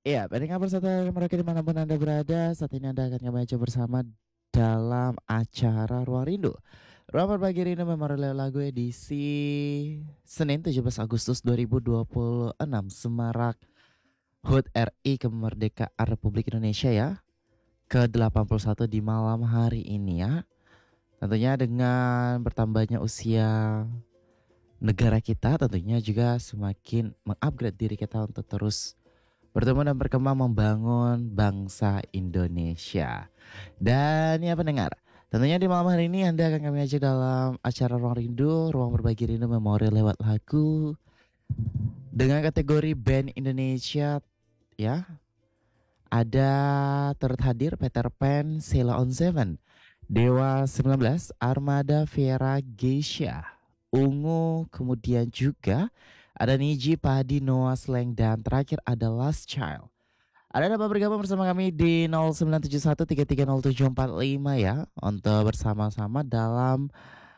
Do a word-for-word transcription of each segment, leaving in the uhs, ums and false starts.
Iya, pendengar berserta mereka dimanapun Anda berada, saat ini Anda akan kami ajak bersama dalam acara Ruang Rindu. Ruang Berbagi Rindu Memorial Lagu edisi Senin tujuh belas Agustus dua ribu dua puluh enam, Semarak H U T R I Kemerdekaan Republik Indonesia ya, ke delapan puluh satu di malam hari ini ya. Tentunya dengan bertambahnya usia negara kita, tentunya juga semakin mengupgrade diri kita untuk terus bertemu dan berkembang membangun bangsa Indonesia. Dan ya pendengar, tentunya di malam hari ini Anda akan kami ajak dalam acara Ruang Rindu, Ruang Berbagi Rindu Memori lewat lagu dengan kategori band Indonesia ya. Ada turut hadir Peter Pan, Sheila on Seven, Dewa sembilan belas, Armada Vera Geisha, Ungu, kemudian juga ada Niji, Padi, Noah, Slang, dan terakhir ada Last Child. Ada dapat bergabung bersama kami di nol sembilan tujuh satu tiga tiga nol tujuh empat lima ya, untuk bersama-sama dalam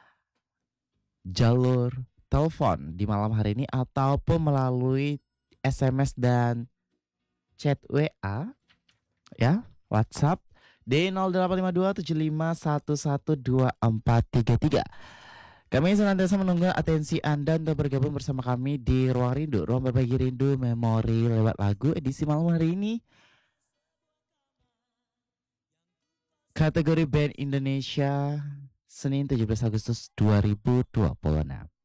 jalur telepon di malam hari ini ataupun melalui S M S dan chat W A ya, WhatsApp di nol delapan lima dua tujuh lima satu satu dua empat tiga tiga. Kami senantiasa menunggu atensi Anda untuk bergabung bersama kami di Ruang Rindu, Ruang Berbagi Rindu Memori lewat lagu edisi malam hari ini. Kategori band Indonesia Senin tujuh belas Agustus dua ribu dua puluh enam.